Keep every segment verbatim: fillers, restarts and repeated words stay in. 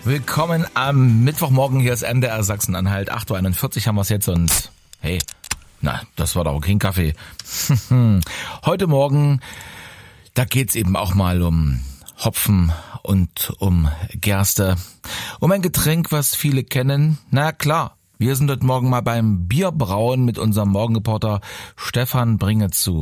Willkommen am Mittwochmorgen, hier ist M D R Sachsen-Anhalt. acht Uhr einundvierzig haben wir es jetzt und hey, na, das war doch kein Kaffee. Heute Morgen, da geht's eben auch mal um Hopfen und um Gerste. Um ein Getränk, was viele kennen. Na klar, wir sind heute Morgen mal beim Bierbrauen mit unserem Morgenreporter Stefan Bringezu.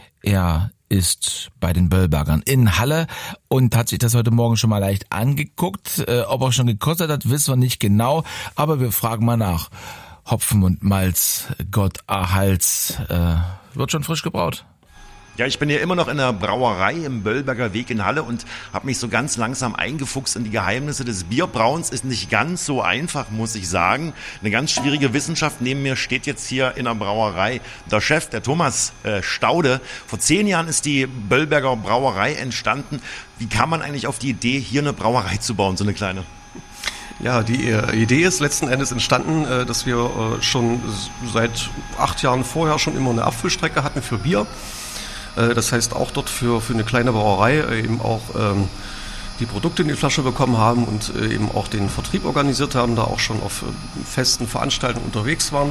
Er ist bei den Böllbergern in Halle und hat sich das heute Morgen schon mal leicht angeguckt. Äh, ob er schon gekostet hat, wissen wir nicht genau, aber wir fragen mal nach. Hopfen und Malz, Gott erhalts, äh, wird schon frisch gebraut. Ja, ich bin hier immer noch in der Brauerei im Böllberger Weg in Halle und habe mich so ganz langsam eingefuchst in die Geheimnisse des Bierbrauens. Ist nicht ganz so einfach, muss ich sagen. Eine ganz schwierige Wissenschaft. Neben mir steht jetzt hier in der Brauerei der Chef, der Thomas äh, Staude. Vor zehn Jahren ist die Böllberger Brauerei entstanden. Wie kam man eigentlich auf die Idee, hier eine Brauerei zu bauen, so eine kleine? Ja, die Idee ist letzten Endes entstanden, dass wir schon seit acht Jahren vorher schon immer eine Abfüllstrecke hatten für Bier. Das heißt auch dort für, für eine kleine Brauerei eben auch ähm, die Produkte in die Flasche bekommen haben und äh, eben auch den Vertrieb organisiert haben, da auch schon auf äh, festen Veranstaltungen unterwegs waren.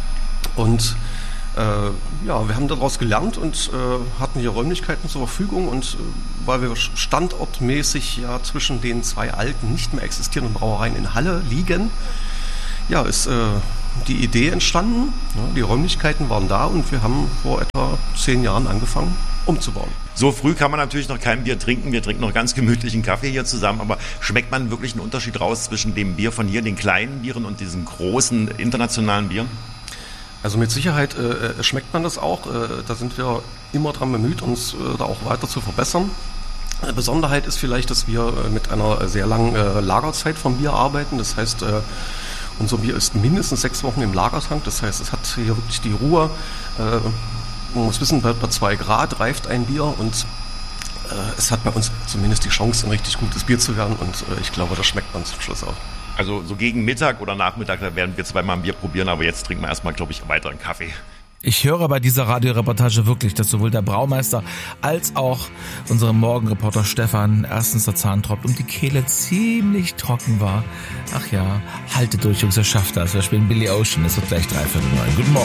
Und äh, ja, wir haben daraus gelernt und äh, hatten hier Räumlichkeiten zur Verfügung und äh, weil wir standortmäßig ja zwischen den zwei alten, nicht mehr existierenden Brauereien in Halle liegen, ja, ist äh, die Idee entstanden, ja, die Räumlichkeiten waren da und wir haben vor etwa zehn Jahren angefangen umzubauen. So früh kann man natürlich noch kein Bier trinken, wir trinken noch ganz gemütlichen Kaffee hier zusammen, aber schmeckt man wirklich einen Unterschied raus zwischen dem Bier von hier, den kleinen Bieren und diesen großen internationalen Bieren? Also mit Sicherheit äh, schmeckt man das auch, äh, da sind wir immer dran bemüht, uns äh, da auch weiter zu verbessern. Äh, Besonderheit ist vielleicht, dass wir äh, mit einer sehr langen äh, Lagerzeit vom Bier arbeiten, das heißt, äh, unser Bier ist mindestens sechs Wochen im Lagertank, das heißt, es hat hier wirklich die Ruhe. Äh, man muss wissen, bei, bei zwei Grad reift ein Bier und äh, es hat bei uns zumindest die Chance, ein richtig gutes Bier zu werden und äh, ich glaube, das schmeckt man zum Schluss auch. Also so gegen Mittag oder Nachmittag, da werden wir zweimal ein Bier probieren, aber jetzt trinken wir erstmal, glaube ich, weiter einen Kaffee. Ich höre bei dieser Radioreportage wirklich, dass sowohl der Braumeister als auch unser Morgenreporter Stefan erstens der Zahn tropft und die Kehle ziemlich trocken war. Ach ja, haltet durch, Jungs, ihr schafft das. Wir spielen Billy Ocean, es wird gleich dreiviertel neun. Guten Morgen.